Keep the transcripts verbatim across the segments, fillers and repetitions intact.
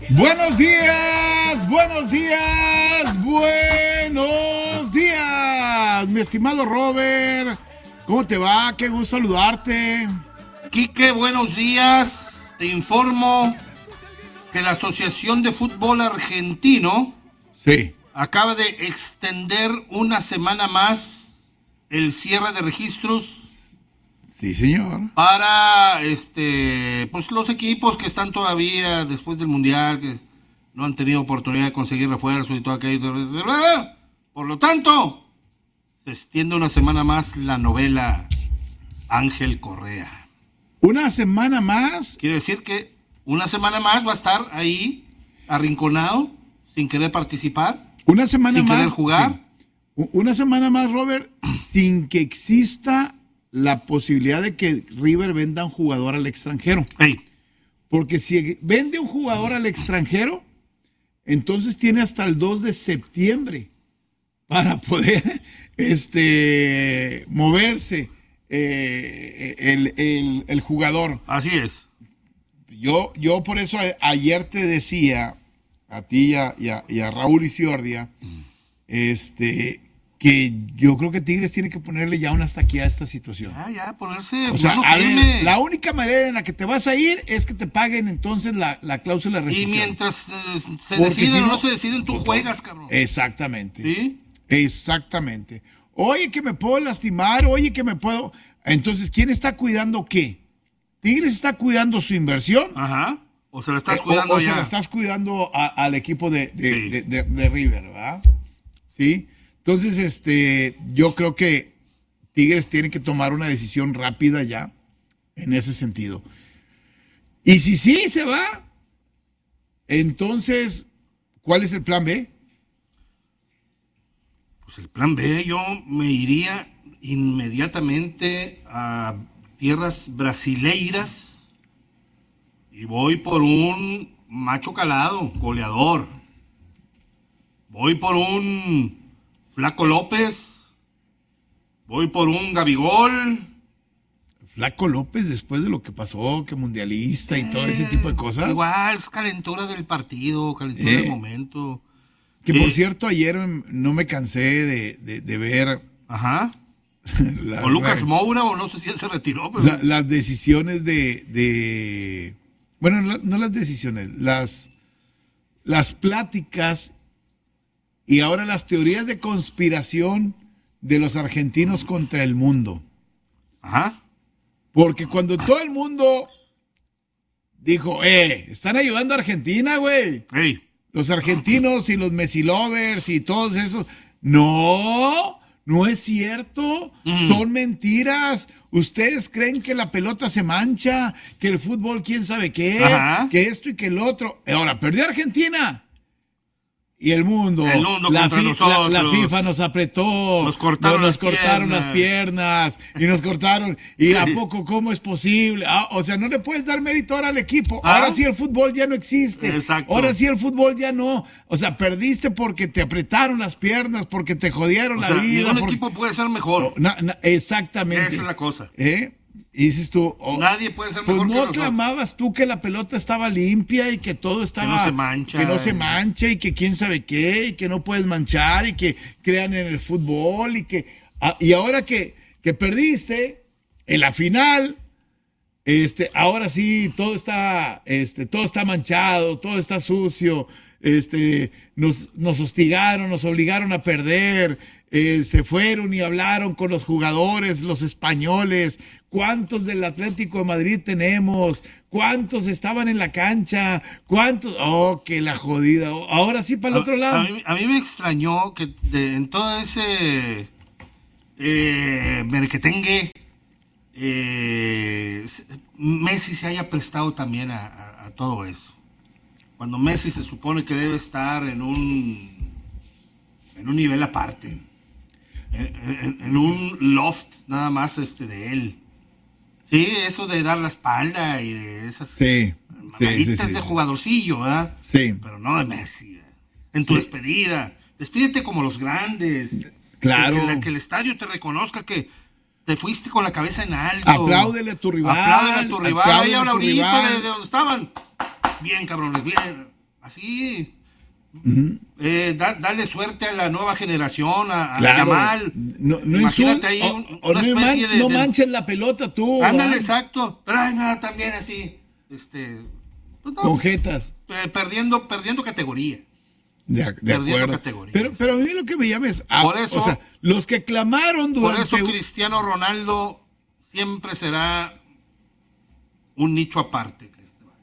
Buenos días, buenos días, buenos días, mi estimado Robert. ¿Cómo te va? Qué gusto saludarte. Quique, buenos días. Te informo que la Asociación de Fútbol Argentino sí. acaba de extender una semana más el cierre de registros. Sí, señor. Para este, pues los equipos que están todavía después del Mundial, que no han tenido oportunidad de conseguir refuerzos y todo aquello. Por lo tanto, se extiende una semana más la novela Ángel Correa. ¿Una semana más? Quiere decir que una semana más va a estar ahí, arrinconado, sin querer participar. Una semana sin más. Sin querer jugar. Sí. Una semana más, Robert, sin que exista la posibilidad de que River venda un jugador al extranjero. Hey. Porque si vende un jugador al extranjero, entonces tiene hasta el dos de septiembre para poder este, moverse eh, el, el, el jugador. Así es. Yo, yo por eso a, ayer te decía, a ti y a, y a, y a Raúl Isiordia, mm. este... que yo creo que Tigres tiene que ponerle ya una hasta aquí a esta situación. Ya, ya, ponerse... O sea, a ver, la única manera en la que te vas a ir es que te paguen entonces la, la cláusula de rescisión. Y mientras eh, se deciden si o no, no se deciden, tú juegas, cabrón. Exactamente. ¿Sí? Exactamente. Oye, que me puedo lastimar, oye, que me puedo... Entonces, ¿quién está cuidando qué? ¿Tigres está cuidando su inversión? Ajá. O se la estás eh, cuidando o, o ya. se la estás cuidando a, al equipo de, de, sí. de, de, de River, ¿verdad? Sí. Entonces, este, yo creo que Tigres tiene que tomar una decisión rápida ya, en ese sentido. Y si sí se va, entonces, ¿cuál es el plan B? Pues el plan B, yo me iría inmediatamente a tierras brasileiras y voy por un macho calado, goleador. Voy por un Flaco López, voy por un Gabigol. Flaco López, después de lo que pasó, que mundialista y eh, todo ese tipo de cosas. Igual, es calentura del partido, calentura eh, del momento. Que eh, por cierto, ayer no me cansé de, de, de ver. Ajá. La, o Lucas la, Moura, o no sé si él se retiró. Pero... La, las decisiones de. de bueno, la, no las decisiones, las, las pláticas. Y ahora las teorías de conspiración de los argentinos contra el mundo. Ajá. Porque cuando todo el mundo dijo, eh, están ayudando a Argentina, güey. Hey. Los argentinos y los Messi lovers y todos esos. No, no es cierto. Mm. Son mentiras. Ustedes creen que la pelota se mancha, que el fútbol quién sabe qué, Ajá. que esto y que el otro. Ahora, perdió Argentina. Y el mundo, el mundo la, fi- la, la FIFA nos apretó, nos cortaron, nos las, cortaron piernas. las piernas y nos cortaron. ¿Y a poco cómo es posible? Ah, o sea, no le puedes dar mérito ahora al equipo. ¿Ah? Ahora sí el fútbol ya no existe. Exacto. Ahora sí el fútbol ya no. O sea, perdiste porque te apretaron las piernas, porque te jodieron o la sea, vida. Ningún porque... equipo puede ser mejor. No, no, exactamente. Esa es la cosa. ¿Eh? Y dices tú, oh, nadie puede ser pues mejor no que clamabas tú que la pelota estaba limpia y que todo estaba que no se mancha, que no se mancha y que quién sabe qué y que no puedes manchar y que crean en el fútbol y que ah, y ahora que, que perdiste en la final, este, ahora sí todo está este, todo está manchado, todo está sucio, este, nos, nos hostigaron, nos obligaron a perder. Eh, se fueron y hablaron con los jugadores, los españoles. ¿Cuántos del Atlético de Madrid tenemos? ¿Cuántos estaban en la cancha? ¿Cuántos? Oh, que la jodida. Ahora sí para el a, otro lado. A mí, a mí me extrañó que de, en todo ese eh, merquetengue eh, Messi se haya prestado también a, a, a todo eso. Cuando Messi se supone que debe estar en un en un nivel aparte. En, en, en un loft nada más este de él. Sí, eso de dar la espalda y de esas sí, sí, sí, sí, de jugadorcillo, ¿verdad? Sí. Pero no de Messi. ¿verdad? En tu sí. despedida. Despídete como los grandes. Claro. Que, que, que el estadio te reconozca que te fuiste con la cabeza en alto. Apláudele a tu rival. Apláudele a tu rival. Ahí ahora ahorita de, de donde estaban. Bien, cabrones, bien. Así. Uh-huh. Eh, da, darle suerte a la nueva generación, a, a Claro. Yamal. No, no Imagínate insul- ahí o- un- o una no, especie man- de- no de- manches la pelota tú. Ándale, ¿verdad? exacto. Pero ay, nada, también así. Este. Pues, no, Con jetas. eh, perdiendo, perdiendo categoría. De, de Perdiendo acuerdo. categorías. Pero, pero a mí lo que me llama es. ah, Por eso- o sea, los que clamaron Por durante. eso Cristiano Ronaldo siempre será un nicho aparte.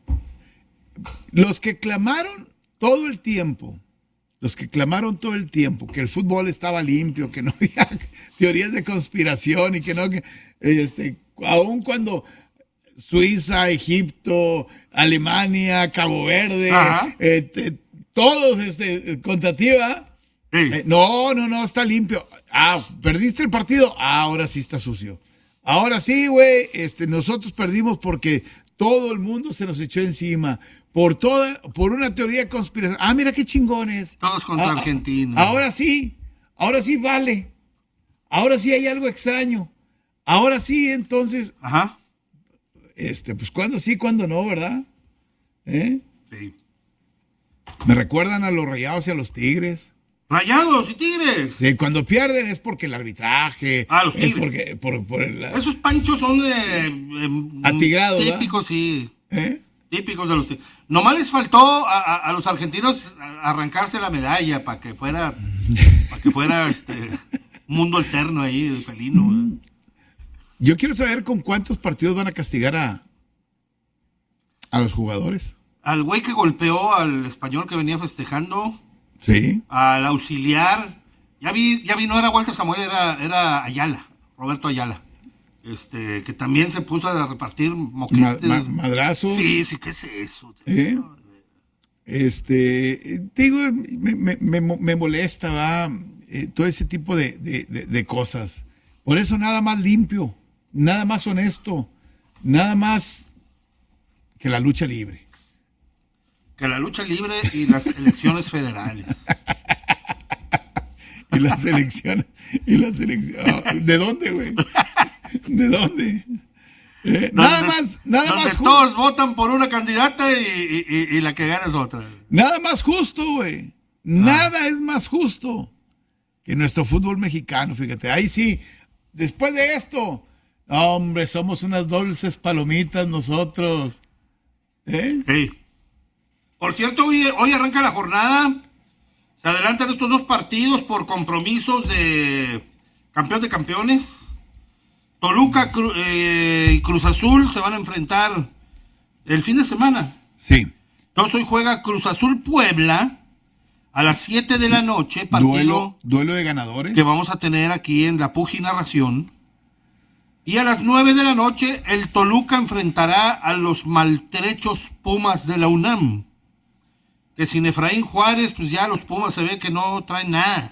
Los que clamaron todo el tiempo. Los que clamaron todo el tiempo que el fútbol estaba limpio, que no había teorías de conspiración y que no. Que, este, aun cuando Suiza, Egipto, Alemania, Cabo Verde, Ajá. eh, te- todos este, contra ti, ¿va? Sí. Eh, no, no, no, está limpio. Ah, perdiste el partido. Ah, ahora sí está sucio. Ahora sí, güey, este, nosotros perdimos porque todo el mundo se nos echó encima. Por toda, por una teoría de conspiración. Ah, mira qué chingones. Todos contra Ah, Argentina. Ahora sí, ahora sí vale. Ahora sí hay algo extraño. Ahora sí, entonces, Ajá. este, pues cuándo sí, cuándo no, ¿verdad? ¿Eh? Sí. Me recuerdan a los Rayados y a los Tigres. Rayados y Tigres. Sí, cuando pierden es porque el arbitraje. Ah, los es Tigres. porque, por, por el, Esos panchos son eh, eh, Atigrados, ¿verdad? típicos, sí. ¿eh? Típicos de los Tigres. Nomás les faltó a, a- a los argentinos arrancarse la medalla para que fuera, para que fuera este mundo alterno ahí, de felino. ¿eh? Yo quiero saber con cuántos partidos van a castigar a, a los jugadores. Al güey que golpeó al español que venía festejando, Sí. al auxiliar, ya vi, ya vi, no era Walter Samuel, era, era Ayala, Roberto Ayala, este, que también se puso a repartir Ma- moquetes. ma- madrazos. Sí, sí, ¿qué es eso? ¿Eh? Este, te digo, me, me- me- me molesta, va, eh, todo ese tipo de, de- de- de cosas. Por eso nada más limpio, nada más honesto, nada más que la lucha libre. Que la lucha libre y las elecciones federales. Y las elecciones, y las elecciones. ah, ¿De dónde, güey? ¿De dónde? Eh, nada Donde- más, nada donde más, ju- todos votan por una candidata y, y- y- y la que gana es otra. nada más justo, güey. Nada es más justo que nuestro fútbol mexicano, fíjate. Ahí sí, después de esto, hombre, somos unas dulces palomitas nosotros. ¿Eh? Sí. Por cierto, hoy, hoy arranca la jornada. Se adelantan estos dos partidos por compromisos de campeón de campeones. Toluca Cru- eh, y Cruz Azul se van a enfrentar el fin de semana. Sí. Entonces hoy juega Cruz Azul Puebla a las siete de la noche, partido Duelo, duelo de ganadores. que vamos a tener aquí en la Puji Narración. Y a las nueve de la noche el Toluca enfrentará a los maltrechos Pumas de la UNAM. Que sin Efraín Juárez, pues ya los Pumas se ve que no traen nada.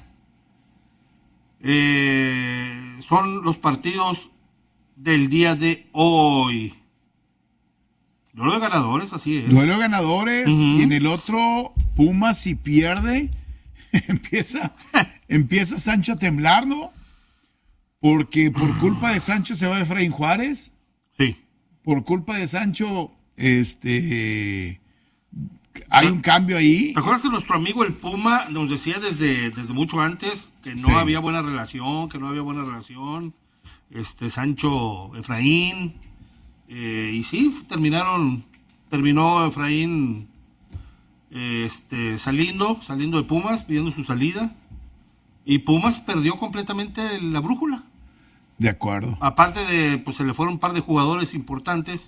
Eh, son los partidos del día de hoy. Duelo de ganadores, así es. Duelo de ganadores. Ujú. Y en el otro, Pumas si pierde, empieza, empieza Sancho a temblar, ¿no? Porque por culpa de Sancho se va Efraín Juárez. Sí. Por culpa de Sancho, este, hay un cambio ahí. ¿Te acuerdas que nuestro amigo el Puma nos decía desde, desde mucho antes que no Sí. había buena relación, que no había buena relación? Este Sancho, Efraín, eh, y sí, terminaron, terminó Efraín eh, este, saliendo, saliendo de Pumas, pidiendo su salida, y Pumas perdió completamente la brújula. De acuerdo. Aparte de, pues se le fueron un par de jugadores importantes,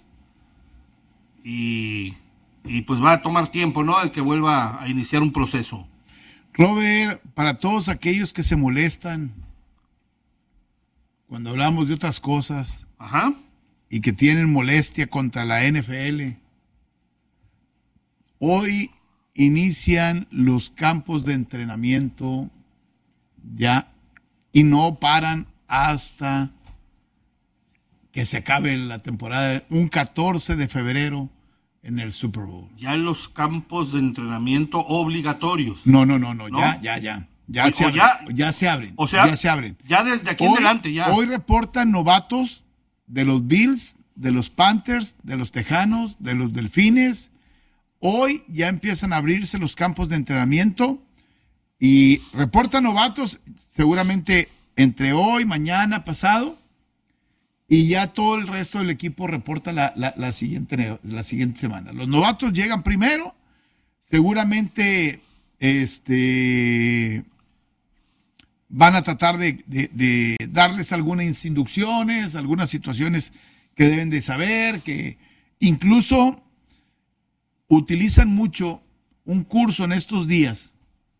y, y pues va a tomar tiempo, ¿no? De que vuelva a iniciar un proceso. Robert, para todos aquellos que se molestan cuando hablamos de otras cosas Ajá. y que tienen molestia contra la N F L, hoy inician los campos de entrenamiento ya y no paran hasta que se acabe la temporada, un catorce de febrero en el Super Bowl. Ya los campos de entrenamiento obligatorios. No, no, no, no, ¿No? ya, ya, ya. Ya O- se o abren, ya- ya se abren. O sea, ya se abren. Ya desde aquí en Hoy, adelante, ya. hoy reportan novatos de los Bills, de los Panthers, de los Tejanos, de los Delfines. Hoy ya empiezan a abrirse los campos de entrenamiento y reportan novatos seguramente entre hoy, mañana, pasado, y ya todo el resto del equipo reporta la, la, la, siguiente, la siguiente semana. Los novatos llegan primero, seguramente este, van a tratar de, de, de darles algunas inducciones, algunas situaciones que deben de saber, que incluso utilizan mucho un curso en estos días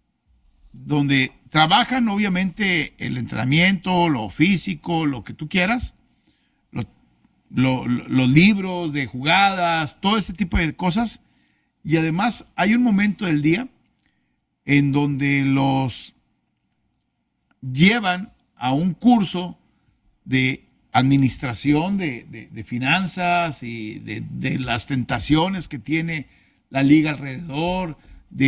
donde trabajan obviamente el entrenamiento, lo físico, lo que tú quieras, lo, lo, los libros de jugadas, todo ese tipo de cosas. Y además hay un momento del día en donde los llevan a un curso de administración de, de, de finanzas y de, de las tentaciones que tiene la liga alrededor,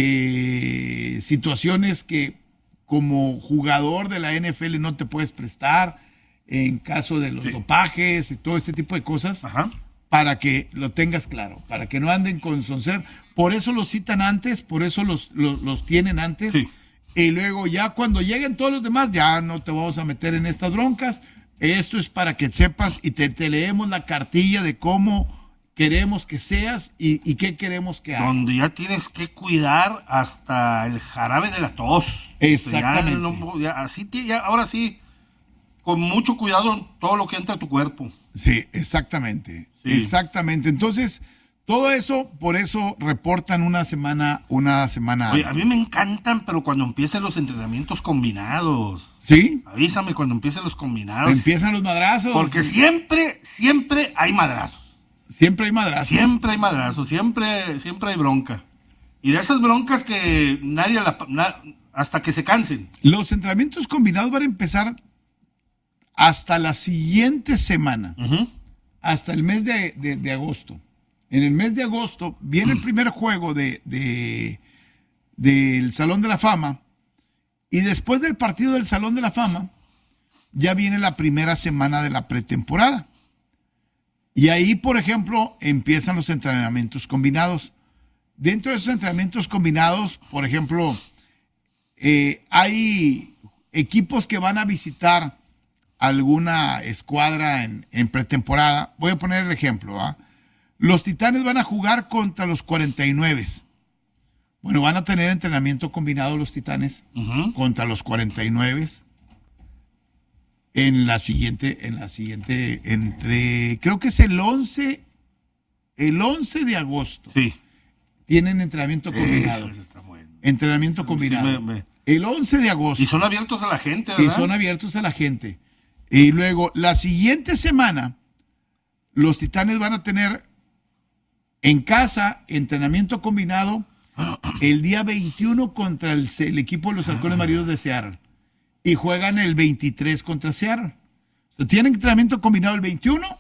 de situaciones que como jugador de la N F L no te puedes prestar en caso de los sí. dopajes y todo ese tipo de cosas. Ajá. Para que lo tengas claro, para que no anden con soncer. Por eso los citan antes, por eso los, los, los tienen antes. Sí. Y luego ya cuando lleguen todos los demás, ya no te vamos a meter en estas broncas. Esto es para que sepas y te, te leemos la cartilla de cómo queremos que seas y, y qué queremos que hagas. Donde ya tienes que cuidar hasta el jarabe de la tos. Exactamente. Ya no, ya, así, ya, ahora sí, con mucho cuidado en todo lo que entra a tu cuerpo. Sí, exactamente. Sí. Exactamente. Entonces, todo eso, por eso reportan una semana, una semana. Oye, a mí me encantan, pero cuando empiecen los entrenamientos combinados. ¿Sí? Avísame cuando empiecen los combinados. Empiezan los madrazos. Porque sí. siempre, siempre hay madrazos. Siempre hay madrazos. Siempre hay madrazos, siempre, siempre hay bronca. Y de esas broncas que nadie la, na, hasta que se cansen. Los entrenamientos combinados van a empezar hasta la siguiente semana. Uh-huh. Hasta el mes de, de, de agosto. En el mes de agosto viene el primer juego de, de, del Salón de la Fama. Y después del partido del Salón de la Fama, ya viene la primera semana de la pretemporada. Y ahí, por ejemplo, empiezan los entrenamientos combinados. Dentro de esos entrenamientos combinados, por ejemplo, eh, hay equipos que van a visitar alguna escuadra en, en pretemporada. Voy a poner el ejemplo, ¿va? Los Titanes van a jugar contra los cuarenta y nueve. Bueno, van a tener entrenamiento combinado los Titanes uh-huh. contra los cuarenta y nueve. En la siguiente, en la siguiente, entre, creo que es el once, el once de agosto. Sí. Tienen entrenamiento combinado. Eh, está bueno. Entrenamiento combinado. Sí, me, me... El once de agosto. Y son abiertos a la gente, ¿verdad? Y son abiertos a la gente. Y luego, la siguiente semana, los Titanes van a tener en casa entrenamiento combinado el día veintiuno contra el, el equipo de los Halcones Marinos de Seattle. Y juegan el veintitrés contra Seattle. O sea, tienen entrenamiento combinado el veintiuno,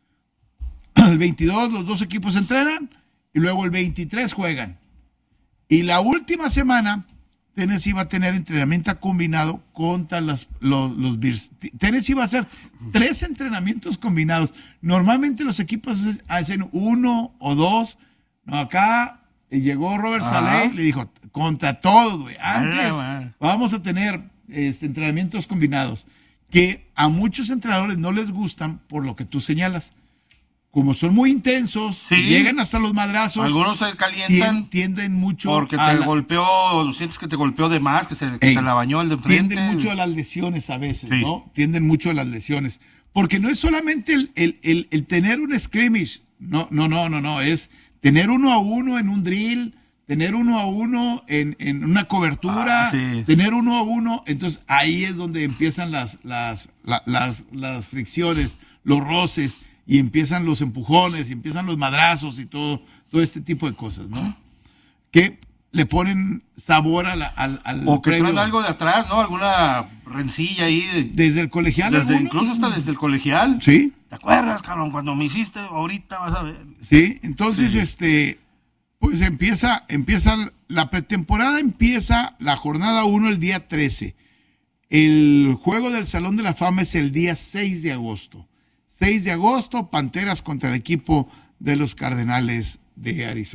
el veintidós los dos equipos entrenan y luego el veintitrés juegan. Y la última semana Tennessee va a tener entrenamiento combinado contra las, los, los Bears. Tennessee va a hacer tres entrenamientos combinados. Normalmente los equipos hacen uno o dos. No, acá llegó Robert Saleh y le dijo, contra todos, güey. Antes vamos a tener Este, entrenamientos combinados que a muchos entrenadores no les gustan por lo que tú señalas. Como son muy intensos, sí. llegan hasta los madrazos. Algunos se calientan. Tienden mucho porque te la... golpeó, sientes que te golpeó de más, que se, que Ey, se la bañó el de enfrente. Tienden mucho a las lesiones a veces, sí. ¿no? Tienden mucho a las lesiones. Porque no es solamente el, el, el, el tener un scrimmage. No, no, no, no, no. Es tener uno a uno en un drill, tener uno a uno en, en una cobertura, ah, sí. tener uno a uno, entonces ahí es donde empiezan las, las, la, las, las fricciones, los roces, y empiezan los empujones, y empiezan los madrazos y todo, todo este tipo de cosas, ¿no? Que le ponen sabor a la, al, al o que traen algo de atrás, ¿no? Alguna rencilla ahí. De, desde el colegial. Desde, incluso hasta desde el colegial. Sí. ¿Te acuerdas, cabrón? Cuando me hiciste, ahorita vas a ver. Sí, entonces, sí. este... Pues empieza, empieza la pretemporada, empieza la jornada uno el día trece. El juego del Salón de la Fama es el día seis de agosto. seis de agosto, Panteras contra el equipo de los Cardenales de Arizona.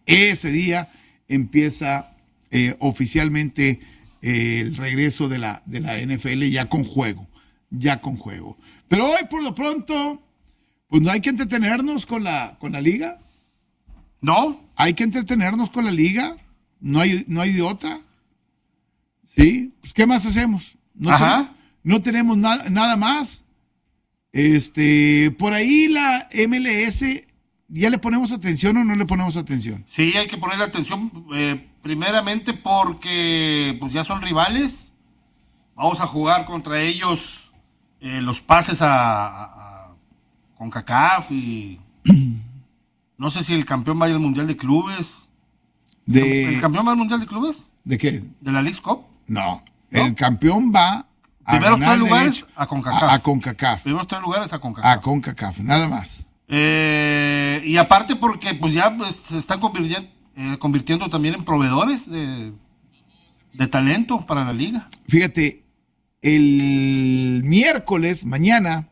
ese día empieza eh, oficialmente eh, el regreso de la, de la N F L ya con juego, ya con juego. Pero hoy por lo pronto, pues no hay que entretenernos con la, con la liga. ¿No? Hay que entretenernos con la liga, no hay, no hay de otra. ¿Sí? Pues, ¿qué más hacemos? No, Ajá. ten- no tenemos na- nada más. Este, por ahí la M L S, ¿ya le ponemos atención o no le ponemos atención? Sí, hay que ponerle atención, eh, primeramente porque pues ya son rivales. Vamos a jugar contra ellos eh, los pases a, a, a CONCACAF y no sé si el campeón vaya al Mundial de Clubes. De, ¿El campeón va al Mundial de Clubes? ¿De qué? ¿De la Leagues Cup? No, ¿No? el campeón va a Primeros ganar tres lugares derecho a CONCACAF. A, a CONCACAF. Primeros tres lugares a CONCACAF. A CONCACAF, nada más. Eh, y aparte porque pues ya pues, se están convirtiendo, eh, convirtiendo también en proveedores de, de talento para la liga. Fíjate, el miércoles, mañana,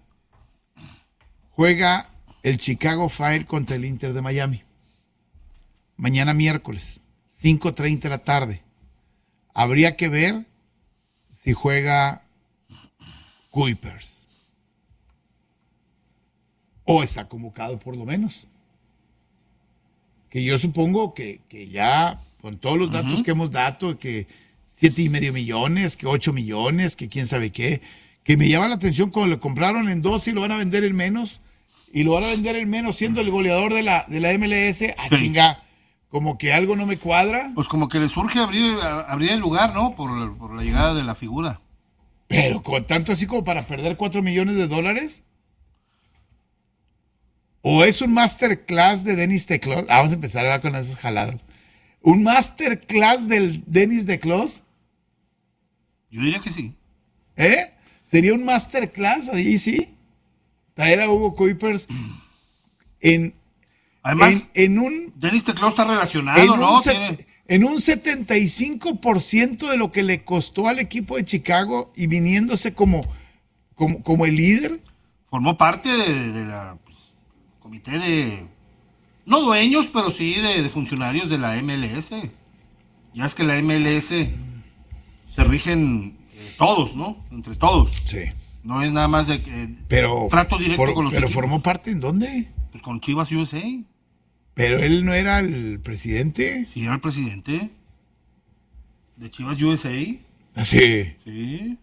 juega el Chicago Fire contra el Inter de Miami. Mañana miércoles, cinco treinta de la tarde. Habría que ver si juega Kuipers. O está convocado por lo menos. Que yo supongo que, que ya, con todos los datos Ujú. que hemos dado, que siete y medio millones, que ocho millones, que quién sabe qué, que me llama la atención cuando lo compraron en dos y lo van a vender en menos, y lo van a vender en menos siendo el goleador de la, de la M L S, a Sí. chinga, como que algo no me cuadra, Pues como que le surge abrir, a- abrir el lugar, ¿no? Por, por la llegada de la figura. pero con tanto así como para perder cuatro millones de dólares. ¿O es un masterclass de Denis Teclos? Ah, vamos a empezar ahora con esas jaladas. ¿Un masterclass del Denis Teclos? Yo diría que sí. ¿Eh? ¿Sería un masterclass ahí, sí? Traer a Hugo Kuipers en, Además, en, en un, Denis Tecló está relacionado, en, un ¿no? set- Tiene- en un setenta y cinco por ciento de lo que le costó al equipo de Chicago y viniéndose como, como, como el líder. formó parte de, de la pues, comité de, no dueños, pero sí de, de funcionarios de la M L S. Ya es que la M L S se rigen eh, todos, ¿no? Entre todos. Sí. No es nada más de que Pero, trato directo for- con los pero equipos. formó parte en dónde? Pues con Chivas U S A. Pero él no era el presidente. Sí, era el presidente de Chivas U S A. Sí. Sí.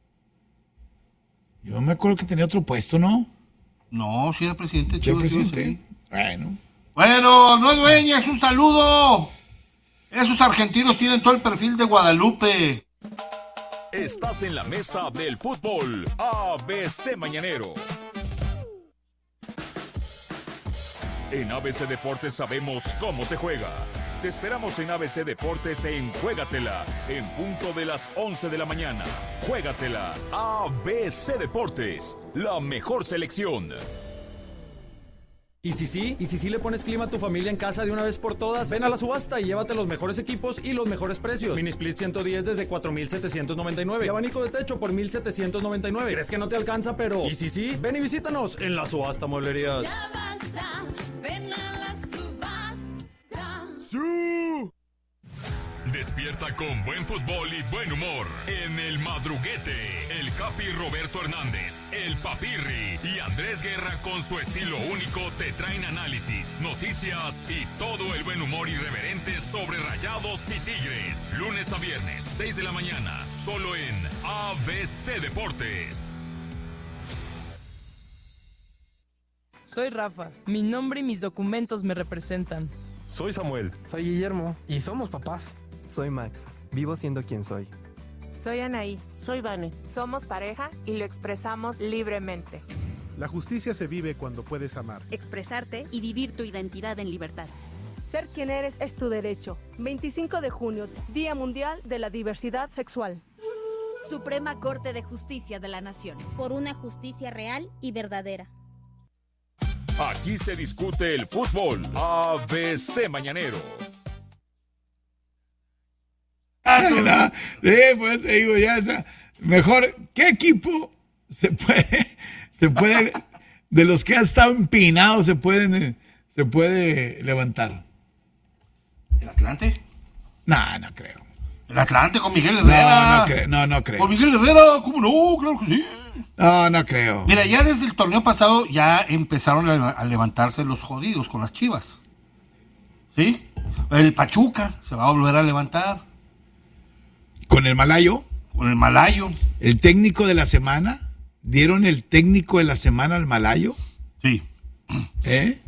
Yo me acuerdo que tenía otro puesto, ¿no? No, sí era presidente de ¿Qué Chivas presidente? U S A. Bueno. Bueno, no es dueña, es un saludo. Esos argentinos tienen todo el perfil de Guadalupe. Estás en la mesa del fútbol. A B C Mañanero. En A B C Deportes sabemos cómo se juega. Te esperamos en A B C Deportes en Juégatela, en punto de las once de la mañana. Juégatela. A B C Deportes, la mejor selección. ¿Y si sí? ¿Y si sí le pones clima a tu familia en casa de una vez por todas? Ven a la subasta y llévate los mejores equipos y los mejores precios. Mini Split ciento diez desde cuatro mil setecientos noventa y nueve. Y abanico de techo por mil setecientos noventa y nueve. ¿Crees que no te alcanza, pero? ¿Y si sí? Ven y visítanos en la subasta Mueblerías. Ya basta, ven a la subasta. ¡Sí! Despierta con buen fútbol y buen humor. En el madruguete, el Capi Roberto Hernández, el Papirri y Andrés Guerra con su estilo único te traen análisis, noticias y todo el buen humor irreverente sobre Rayados y Tigres. Lunes a viernes, seis de la mañana, solo en A B C Deportes. Soy Rafa. Mi nombre y mis documentos me representan. Soy Samuel. Soy Guillermo. Y somos papás. Soy Max. Vivo siendo quien soy. Soy Anaí. Soy Vane. Somos pareja y lo expresamos libremente. La justicia se vive cuando puedes amar. Expresarte y vivir tu identidad en libertad. Ser quien eres es tu derecho. veinticinco de junio, Día Mundial de la Diversidad Sexual. Suprema Corte de Justicia de la Nación. Por una justicia real y verdadera. Aquí se discute el fútbol. A B C Mañanero. No, sí, pues te digo, ya está. Mejor, ¿qué equipo se puede, se puede, de los que han estado empinados, se pueden, se puede levantar? ¿El Atlante? No, no creo. El Atlante con Miguel Herrera. No, no creo, no, no creo. Con Miguel Herrera, ¿cómo no? Claro que sí. No, no creo. Mira, ya desde el torneo pasado ya empezaron a, a levantarse los jodidos con las Chivas. ¿Sí? El Pachuca se va a volver a levantar. ¿Con el Malayo? Con el Malayo. ¿El técnico de la semana? ¿Dieron el técnico de la semana al Malayo? Sí. ¿Eh?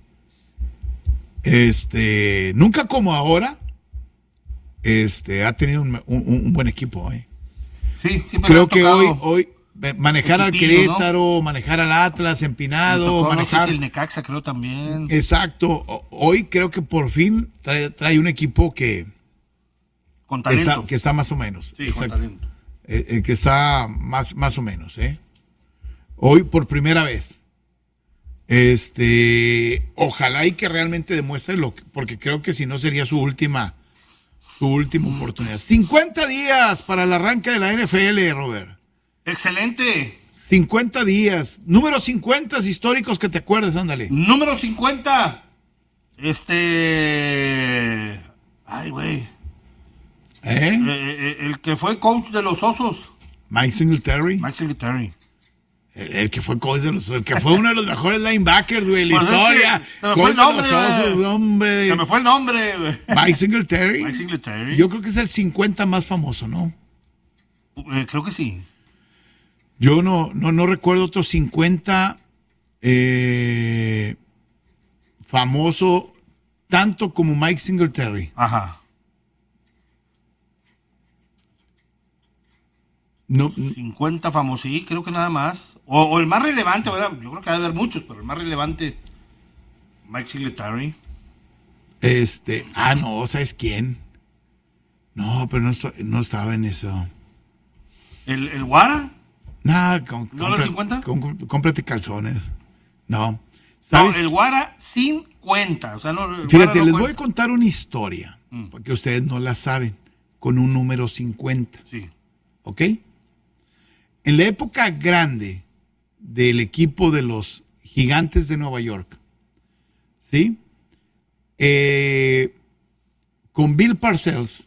Este, nunca como ahora, este, ha tenido un, un, un buen equipo, ¿eh? Sí, creo que hoy, hoy manejar al Equipillo, Querétaro, ¿no? Manejar al Atlas empinado, tocó, manejar no sé si el Necaxa creo también. Exacto, hoy creo que por fin trae, trae un equipo que con talento, que talento, está, que está más o menos, sí, exacto, con talento. Eh, eh, que está más, más o menos, ¿eh? Hoy por primera vez. Este, ojalá y que realmente demuestre lo que, porque creo que si no sería su última, su última mm. oportunidad. cincuenta días para el arranque de la N F L, Robert. Excelente. cincuenta días. Número cincuenta históricos que te acuerdes, ándale. Número cincuenta. Este. Ay, güey. ¿Eh? Eh, eh, el que fue coach de los Osos. Mike Singletary. Mike Singletary. El, el que fue coach de los el que fue uno de los mejores linebackers, güey, la pues historia. Es que se me fue el nombre, de los Osos, hombre. Se me fue el nombre, güey. Mike Singletary. Mike Singletary. Yo creo que es el cincuenta más famoso, ¿no? Eh, creo que sí. Yo no, no, no recuerdo otro cincuenta eh, famoso tanto como Mike Singletary. Ajá. No, cincuenta famosos, sí, creo que nada más. O, o el más relevante, ¿verdad? Yo creo que ha de haber muchos, pero el más relevante, Mike Singletary. Este, ah, no, ¿sabes quién? No, pero no, no estaba en eso. ¿El, el Guara? Nah, con, ¿No los cincuenta? Con, con, cómprate calzones. No. ¿Sabes? No, el Guara cincuenta. O sea, no, fíjate, no les cuenta. voy a contar una historia, mm. porque ustedes no la saben, con un número cincuenta. Sí. ¿Ok? En la época grande del equipo de los Gigantes de Nueva York, ¿sí? Eh, con Bill Parcells,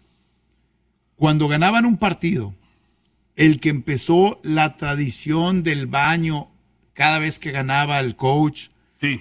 cuando ganaban un partido, el que empezó la tradición del baño cada vez que ganaba el coach, sí.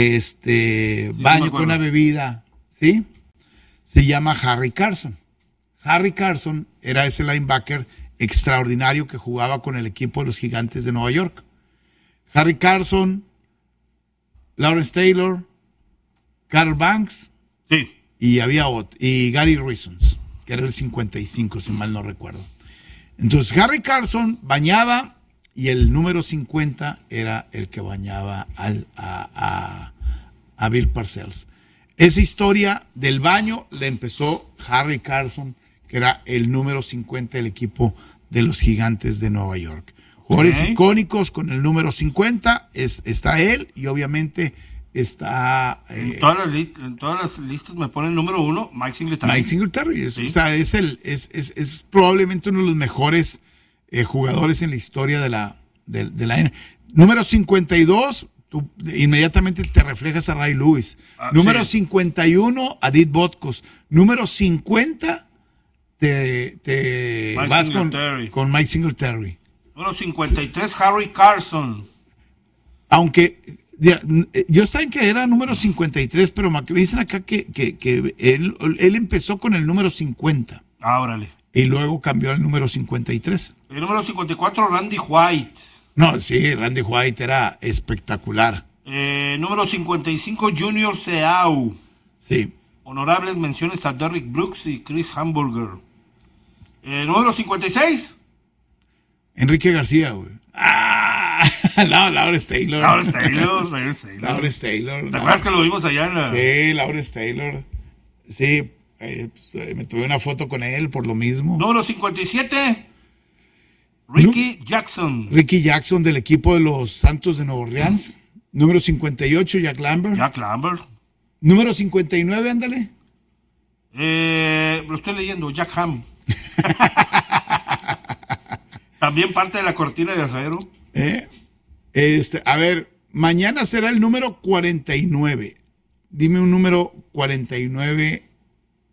este, sí, baño sí con una bebida, ¿sí? Se llama Harry Carson. Harry Carson era ese linebacker extraordinario que jugaba con el equipo de los Gigantes de Nueva York. Harry Carson, Lawrence Taylor, Carl Banks, sí. y había otro, y Gary Reasons, que era el cincuenta y cinco, si mal no recuerdo. Entonces Harry Carson bañaba y el número cincuenta era el que bañaba al, a, a, a Bill Parcells. Esa historia del baño la empezó Harry Carson, que era el número cincuenta del equipo de los Gigantes de Nueva York. Jugadores okay. icónicos con el número cincuenta, es, está él y obviamente está... Eh, en, todas las li- en todas las listas me pone el número uno, Mike Singletary. Mike Singletary, es, ¿sí? O sea, es, el, es, es, es probablemente uno de los mejores eh, jugadores en la historia de la, de, de la N F L. Número cincuenta y dos, tú inmediatamente te reflejas a Ray Lewis. Ah, número sí. cincuenta y uno, a Dick Butkus. Número cincuenta... te, te vas con, con Mike Singletary. Número cincuenta y tres, Harry Carson. Aunque ya, yo estaba en que era número cincuenta y tres, pero me dicen acá que, que, que él, él empezó con el número cincuenta. Ah, órale. Y luego cambió al número cincuenta y tres. El número cincuenta y cuatro, Randy White. No, sí, Randy White era espectacular. Eh, número cincuenta y cinco, Junior Seau. Sí. Honorables menciones a Derrick Brooks y Chris Hamburger. Eh, número cincuenta y seis. Enrique García, güey. Ah, no, Lawrence Taylor. Lawrence Taylor, Lawrence Taylor. Lawrence Taylor. ¿Te no. acuerdas que lo vimos allá en la... Sí, Lawrence Taylor. Sí, eh, pues, me tuve una foto con él por lo mismo. Número cincuenta y siete. Ricky no, Jackson. Ricky Jackson del equipo de los Santos de Nueva Orleans. Número cincuenta y ocho, Jack Lambert. Jack Lambert. Número cincuenta y nueve, ándale. Eh, lo estoy leyendo, Jack Ham. También parte de la cortina de acero. ¿Eh? Este, a ver, mañana será el número cuarenta y nueve. Dime un número cuarenta y nueve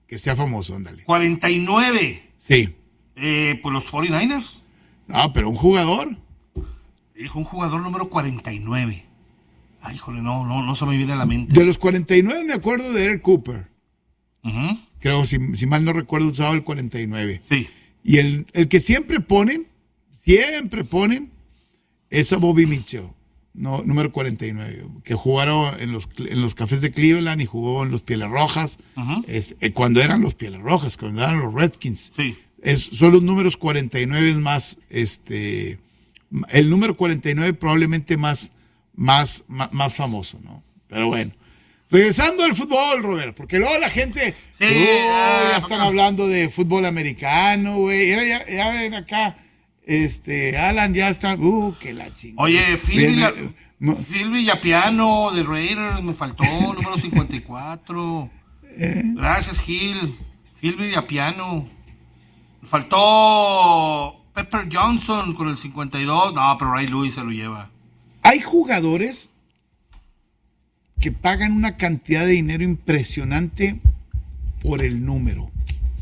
que sea famoso, ándale. cuarenta y nueve. Sí. Eh, pues los cuarenta y nueve ers. No, pero un jugador. Dijo un jugador número cuarenta y nueve. Ay, híjole, no, no, no se me viene a la mente. De los cuarenta y nueve me acuerdo de Eric Cooper. Uh-huh. Creo, si, si mal no recuerdo, usaba el cuarenta y nueve. Sí. Y el, el que siempre ponen, siempre ponen, es a Bobby Mitchell, no, número cuarenta y nueve, que jugaron en los, en los Cafés de Cleveland y jugó en los Pieles Rojas, uh-huh. es, eh, cuando eran los Pieles Rojas, cuando eran los Redskins. Sí. Es, son los números cuarenta y nueve más, este, el número cuarenta y nueve probablemente más, más, más, más famoso, ¿no? Pero bueno. Regresando al fútbol, Robert, porque luego la gente, sí, oh, ya ah, están hablando de fútbol americano, güey. Ya, ya ven acá, este, Alan ya está, uh, que la chingada. Oye, Phil, Viene, Villa, Phil Villapiano de Raiders, me faltó, número cincuenta y cuatro. Eh. Gracias, Gil. Phil Villapiano. Me faltó Pepper Johnson con el cincuenta y dos. No, pero Ray Lewis se lo lleva. Hay jugadores que pagan una cantidad de dinero impresionante por el número.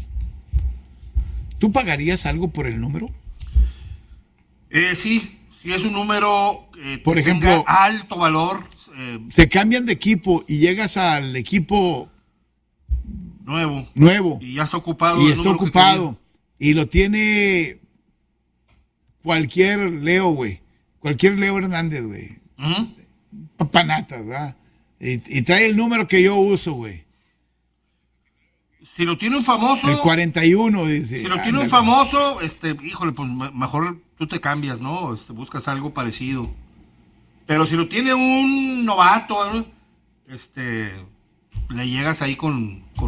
¿Tú pagarías algo por el número? Eh, sí, si es un número eh, por que ejemplo, tenga alto valor. Eh, se cambian de equipo y llegas al equipo nuevo. Nuevo. Y ya está ocupado. Y está ocupado. Y lo tiene cualquier Leo, güey. Cualquier Leo Hernández, güey. Uh-huh. Papanatas, ¿verdad? Y, y trae el número que yo uso, güey. Si lo tiene un famoso. El cuarenta y uno, dice. Si lo tiene un famoso, este, híjole, pues mejor tú te cambias, ¿no? Este, buscas algo parecido. Pero si lo tiene un novato, este, le llegas ahí con, con